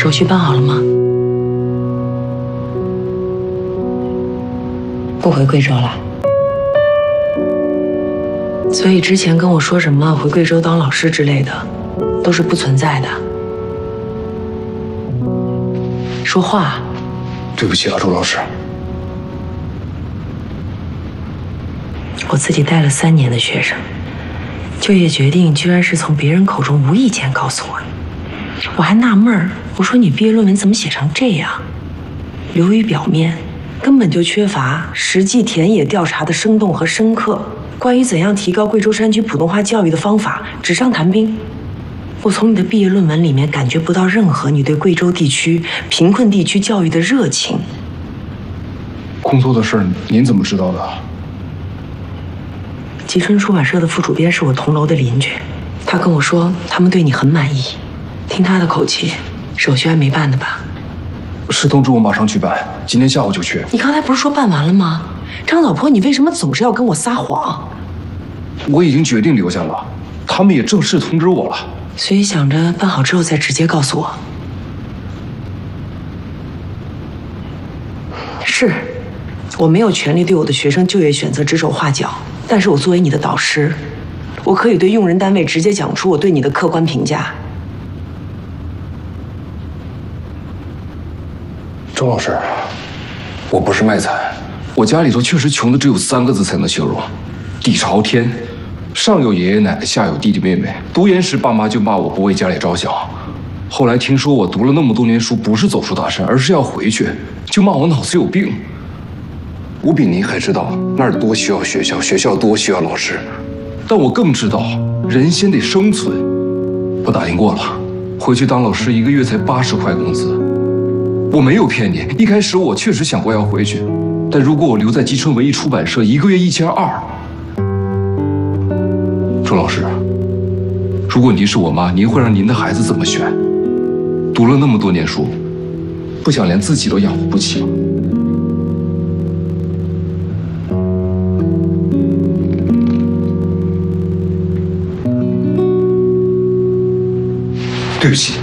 手续办好了吗？不回贵州了。所以之前跟我说什么回贵州当老师之类的，都是不存在的。说话。 对不起啊，周老师。 我自己带了3年的学生，就业决定居然是从别人口中无意间告诉我的。我还纳闷儿，我说你毕业论文怎么写成这样？流于表面，根本就缺乏实际田野调查的生动和深刻。关于怎样提高贵州山区普通话教育的方法，纸上谈兵。我从你的毕业论文里面感觉不到任何你对贵州地区贫困地区教育的热情。 工作的事儿您怎么知道的？ 吉春出版社的副主编是我同楼的邻居，他跟我说他们对你很满意。听他的口气，手续还没办呢吧？ 是通知我马上去办，今天下午就去。 你刚才不是说办完了吗？张老婆，你为什么总是要跟我撒谎？ 我已经决定留下了，他们也正式通知我了。 所以想着办好之后再直接告诉我。是，我没有权利对我的学生就业选择指手画脚，但是我作为你的导师，我可以对用人单位直接讲出我对你的客观评价。 周老师，我不是卖惨，我家里头确实穷的只有3个字才能形容：底朝天。上有爷爷奶奶，下有弟弟妹妹。读研时，爸妈就骂我不为家里着想。后来听说我读了那么多年书，不是走出大山，而是要回去，就骂我脑子有病。我比您还知道那儿多需要学校，学校多需要老师。但我更知道，人先得生存。我打听过了，回去当老师1个月才80块工资。我没有骗你，一开始我确实想过要回去，但如果我留在吉春文艺出版社，1个月1200。周老师，如果您是我妈，您会让您的孩子怎么选？读了那么多年书，不想连自己都养活不起吗？对不起。